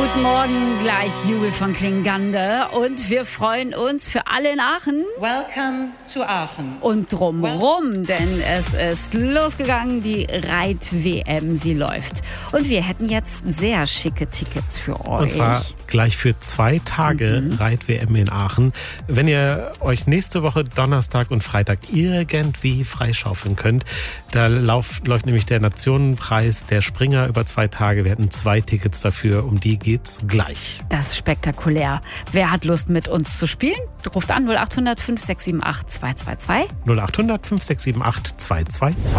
Guten Morgen, gleich Jubel von Klingander. Und wir freuen uns für alle in Aachen. Welcome to Aachen. Und drumrum, denn es ist losgegangen, die Reit-WM, sie läuft. Und wir hätten jetzt sehr schicke Tickets für euch. Und zwar gleich für 2 Tage Reit-WM in Aachen. Wenn ihr euch nächste Woche Donnerstag und Freitag irgendwie freischaufeln könnt, da läuft nämlich der Nationenpreis der Springer über 2 Tage. Wir hätten 2 Tickets dafür, um die geht's gleich. Das ist spektakulär. Wer hat Lust, mit uns zu spielen? Ruft an 0800 5678 222. 0800 5678 222.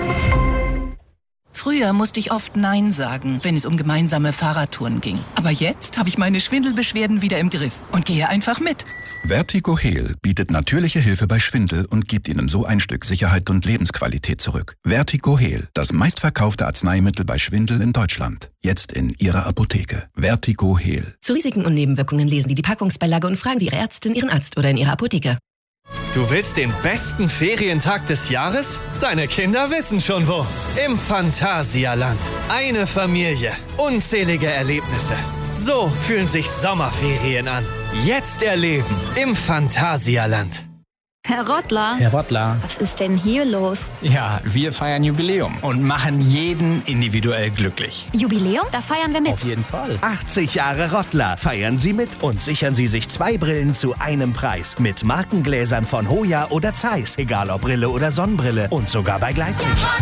Früher musste ich oft Nein sagen, wenn es um gemeinsame Fahrradtouren ging. Aber jetzt habe ich meine Schwindelbeschwerden wieder im Griff und gehe einfach mit. Vertigo Heal bietet natürliche Hilfe bei Schwindel und gibt Ihnen so ein Stück Sicherheit und Lebensqualität zurück. Vertigo Heal, das meistverkaufte Arzneimittel bei Schwindel in Deutschland. Jetzt in Ihrer Apotheke. Vertigo Heal. Zu Risiken und Nebenwirkungen lesen Sie die Packungsbeilage und fragen Sie Ihre Ärztin, Ihren Arzt oder in Ihrer Apotheke. Du willst den besten Ferientag des Jahres? Deine Kinder wissen schon wo. Im Phantasialand. Eine Familie. Unzählige Erlebnisse. So fühlen sich Sommerferien an. Jetzt erleben im Phantasialand. Herr Rottler. Herr Rottler. Was ist denn hier los? Ja, wir feiern Jubiläum und machen jeden individuell glücklich. Jubiläum? Da feiern wir mit. Auf jeden Fall. 80 Jahre Rottler. Feiern Sie mit und sichern Sie sich 2 Brillen zu einem Preis. Mit Markengläsern von Hoya oder Zeiss. Egal ob Brille oder Sonnenbrille. Und sogar bei Gleitsicht.